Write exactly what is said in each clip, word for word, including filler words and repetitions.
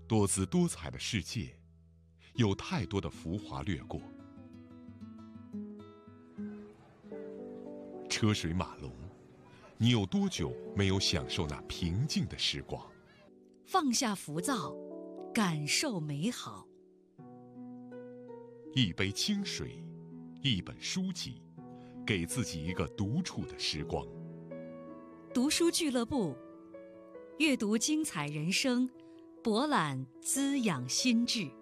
多姿多彩的世界，有太多的浮华掠过。车水马龙，你有多久没有享受那平静的时光？ 放下浮躁，感受美好。 一杯清水，一本书籍，给自己一个独处的时光。 读书俱乐部，阅读精彩人生，博览滋养心智。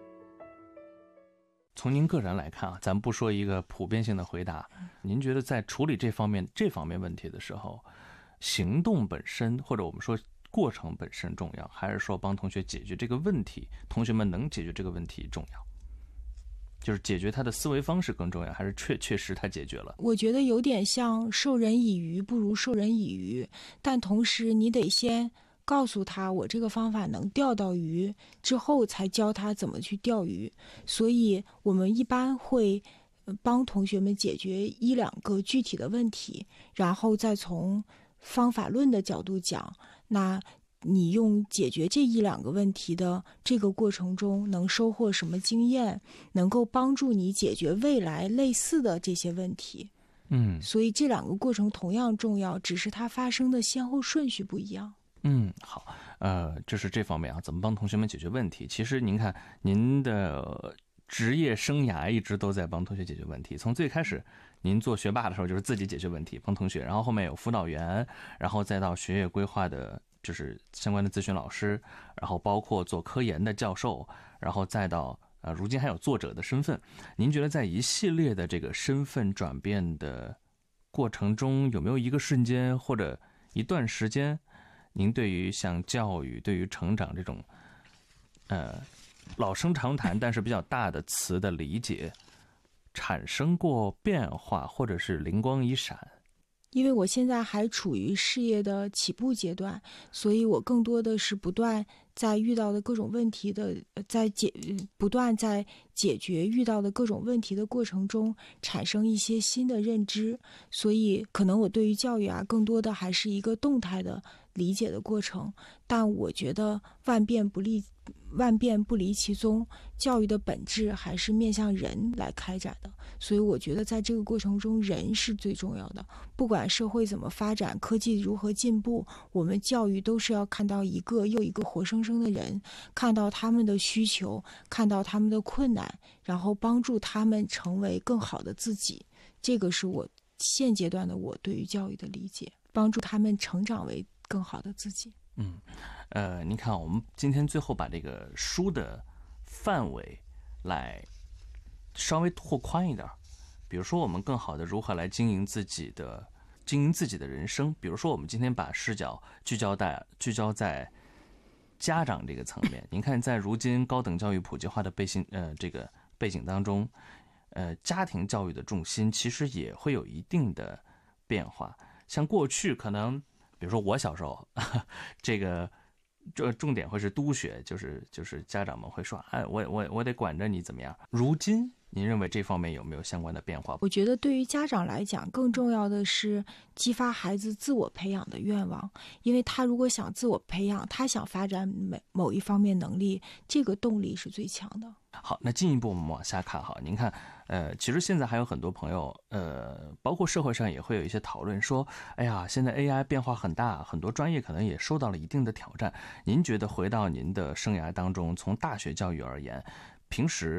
从您个人来看啊，咱们不说一个普遍性的回答，您觉得在处理这方面这方面问题的时候，行动本身或者我们说过程本身重要，还是说帮同学解决这个问题，同学们能解决这个问题重要？就是解决他的思维方式更重要，还是确确实他解决了？ 我觉得有点像授人以鱼不如授人以渔，但同时你得先告诉他我这个方法能钓到鱼，之后才教他怎么去钓鱼。所以我们一般会帮同学们解决一两个具体的问题，然后再从方法论的角度讲，那你用解决这一两个问题的这个过程中能收获什么经验，能够帮助你解决未来类似的这些问题。 嗯， 所以这两个过程同样重要，只是它发生的先后顺序不一样。 嗯，好，呃，这是这方面啊，怎么帮同学们解决问题？其实您看，您的职业生涯一直都在帮同学解决问题。从最开始您做学霸的时候，就是自己解决问题，帮同学，然后后面有辅导员，然后再到学业规划的，就是相关的咨询老师，然后包括做科研的教授，然后再到呃，如今还有作者的身份。您觉得在一系列的这个身份转变的过程中，有没有一个瞬间或者一段时间，您对于像教育、对于成长这种呃老生常谈但是比较大的词的理解产生过变化，或者是灵光一闪？ 因为我现在还处于事业的起步阶段，所以我更多的是不断在遇到的各种问题的，在解不断在解决遇到的各种问题的过程中产生一些新的认知，所以可能我对于教育啊，更多的还是一个动态的理解的过程。但我觉得万变不离万变不离其宗，教育的本质还是面向人来开展的，所以我觉得在这个过程中，人是最重要的。不管社会怎么发展，科技如何进步，我们教育都是要看到一个又一个活生生的人，看到他们的需求，看到他们的困难，然后帮助他们成为更好的自己。这个是我现阶段的我对于教育的理解，帮助他们成长为更好的自己。 嗯，呃，您看，我们今天最后把这个书的范围来稍微拓宽一点，比如说我们更好的如何来经营自己的经营自己的人生。比如说我们今天把视角聚焦在聚焦在家长这个层面。您看，在如今高等教育普及化的背景呃这个背景当中，呃，家庭教育的重心其实也会有一定的变化。像过去可能，比如说我小时候，这个这重点会是督学，就是就是家长们会说，哎，我我我得管着你怎么样。如今您认为这方面有没有相关的变化？ 我觉得对于家长来讲，更重要的是激发孩子自我培养的愿望，因为他如果想自我培养，他想发展某某一方面能力，这个动力是最强的。 好，那进一步我们往下看哈，您看，呃，其实现在还有很多朋友，呃，包括社会上也会有一些讨论说，哎呀，现在 A I 变化很大，很多专业可能也受到了一定的挑战。您觉得回到您的生涯当中，从大学教育而言，平时